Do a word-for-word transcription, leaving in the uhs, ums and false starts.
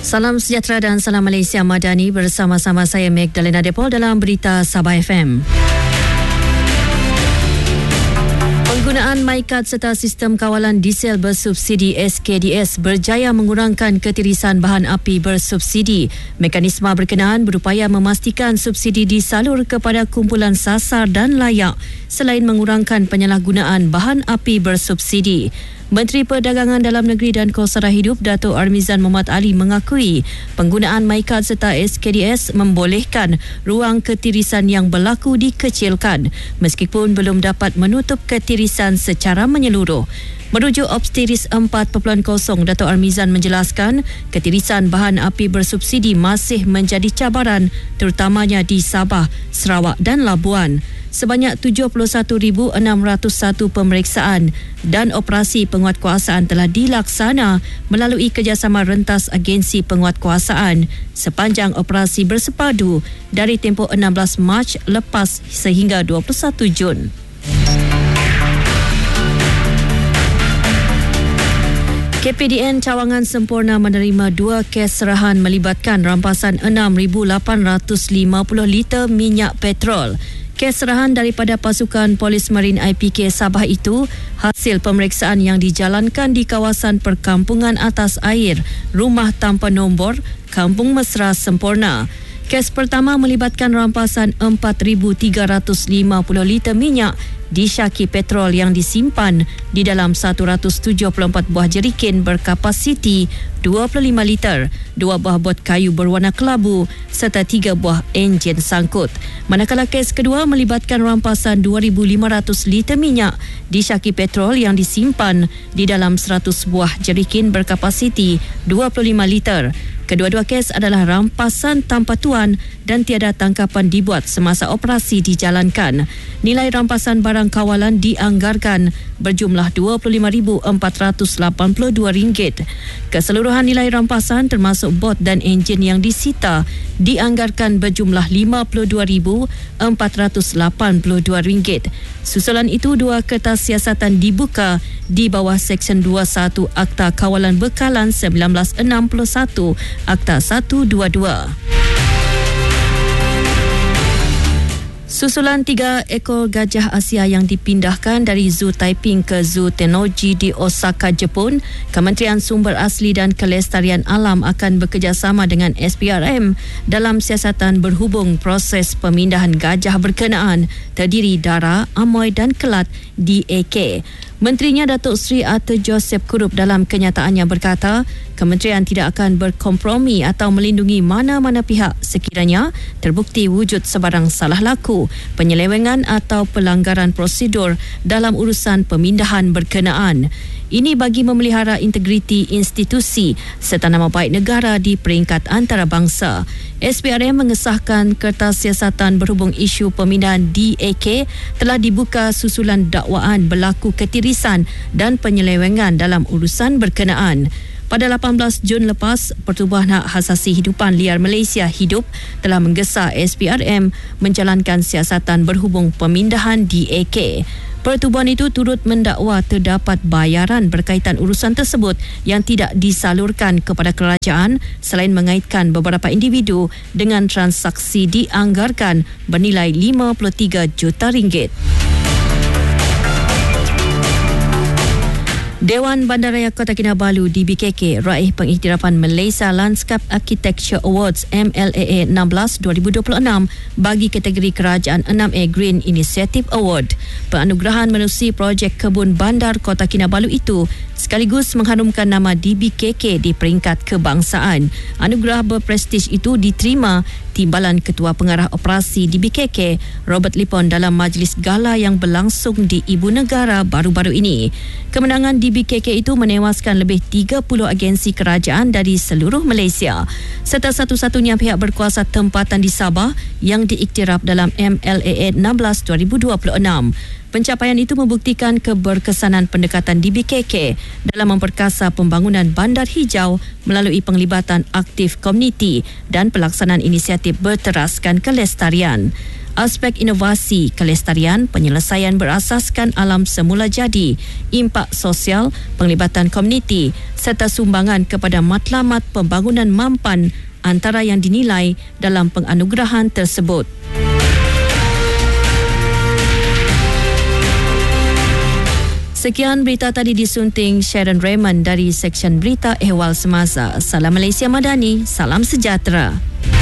Salam sejahtera dan salam Malaysia Madani, bersama-sama saya Magdalena Depol dalam Berita Sabah F M. Penggunaan MyCard serta sistem kawalan diesel bersubsidi S K D S berjaya mengurangkan ketirisan bahan api bersubsidi. Mekanisme berkenaan berupaya memastikan subsidi disalur kepada kumpulan sasar dan layak selain mengurangkan penyalahgunaan bahan api bersubsidi. Menteri Perdagangan Dalam Negeri dan Kos Sara Hidup Dato' Armizan Mohamad Ali mengakui penggunaan MyCard serta S K D S membolehkan ruang ketirisan yang berlaku dikecilkan meskipun belum dapat menutup ketirisan secara menyeluruh. Merujuk Obsteris empat titik kosong, Dato' Armizan menjelaskan ketirisan bahan api bersubsidi masih menjadi cabaran terutamanya di Sabah, Sarawak dan Labuan. Sebanyak tujuh puluh satu ribu enam ratus satu pemeriksaan dan operasi penguatkuasaan telah dilaksana melalui kerjasama rentas agensi penguatkuasaan sepanjang operasi bersepadu dari tempoh enam belas Mac lepas sehingga dua puluh satu Jun. K P D N Cawangan sempurna menerima dua kes serahan melibatkan rampasan enam ribu lapan ratus lima puluh liter minyak petrol. Kes serahan daripada pasukan Polis Marin I P K Sabah itu hasil pemeriksaan yang dijalankan di kawasan perkampungan atas air Rumah Tanpa Nombor, Kampung Mesra Semporna. Kes pertama melibatkan rampasan empat ribu tiga ratus lima puluh liter minyak disyaki petrol yang disimpan di dalam satu ratus tujuh puluh empat buah jeriken berkapasiti dua puluh lima liter, dua buah bot kayu berwarna kelabu serta tiga buah enjin sangkut. Manakala kes kedua melibatkan rampasan dua ribu lima ratus liter minyak disyaki petrol yang disimpan di dalam seratus buah jeriken berkapasiti dua puluh lima liter. Kedua-dua kes adalah rampasan tanpa tuan dan tiada tangkapan dibuat semasa operasi dijalankan. Nilai rampasan barang kawalan dianggarkan berjumlah dua puluh lima ribu empat ratus lapan puluh dua ringgit. Keseluruhan nilai rampasan termasuk bot dan enjin yang disita dianggarkan berjumlah lima puluh dua ribu empat ratus lapan puluh dua ringgit. Susulan itu, dua kertas siasatan dibuka di bawah Seksyen dua puluh satu Akta Kawalan Bekalan seribu sembilan ratus enam puluh satu Akta seratus dua puluh dua. Susulan tiga ekor gajah Asia yang dipindahkan dari Zoo Taiping ke Zoo Tennoji di Osaka, Jepun, Kementerian Sumber Asli dan Kelestarian Alam akan bekerjasama dengan S P R M dalam siasatan berhubung proses pemindahan gajah berkenaan terdiri Dara, Amoy dan Kelat D A K. Menterinya Datuk Seri Arthur Joseph Kurup dalam kenyataannya berkata, kementerian tidak akan berkompromi atau melindungi mana-mana pihak sekiranya terbukti wujud sebarang salah laku, penyelewengan atau pelanggaran prosedur dalam urusan pemindahan berkenaan. Ini bagi memelihara integriti institusi serta nama baik negara di peringkat antarabangsa. S P R M mengesahkan kertas siasatan berhubung isu pemindahan D A K telah dibuka susulan dakwaan berlaku ketirisan dan penyelewengan dalam urusan berkenaan. Pada lapan belas Jun lepas, Pertubuhan Hak Asasi Hidupan Liar Malaysia Hidup telah menggesa S P R M menjalankan siasatan berhubung pemindahan D A K. Pertubuhan itu turut mendakwa terdapat bayaran berkaitan urusan tersebut yang tidak disalurkan kepada kerajaan selain mengaitkan beberapa individu dengan transaksi dianggarkan bernilai lima puluh tiga juta ringgit. Dewan Bandaraya Kota Kinabalu D B K K raih pengiktirafan Malaysia Landscape Architecture Awards M L A A enam belas dua ribu dua puluh enam bagi kategori Kerajaan enam A Green Initiative Award. Penganugerahan menerusi projek kebun bandar Kota Kinabalu itu sekaligus mengharumkan nama D B K K di peringkat kebangsaan. Anugerah berprestij itu diterima Timbalan Ketua Pengarah Operasi D B K K Robert Lipon dalam majlis gala yang berlangsung di Ibu Negara baru-baru ini. Kemenangan D B K K itu menewaskan lebih tiga puluh agensi kerajaan dari seluruh Malaysia serta satu-satunya pihak berkuasa tempatan di Sabah yang diiktiraf dalam M L A A enam belas dua ribu dua puluh enam. Pencapaian itu membuktikan keberkesanan pendekatan D B K K dalam memperkasa pembangunan bandar hijau melalui penglibatan aktif komuniti dan pelaksanaan inisiatif berteraskan kelestarian. aspek inovasi, kelestarian, penyelesaian berasaskan alam semula jadi, impak sosial, penglibatan komuniti serta sumbangan kepada matlamat pembangunan mampan antara yang dinilai dalam penganugerahan tersebut. Sekian berita tadi disunting Sharon Raymond dari Seksyen Berita Ehwal Semasa. Salam Malaysia Madani, salam sejahtera.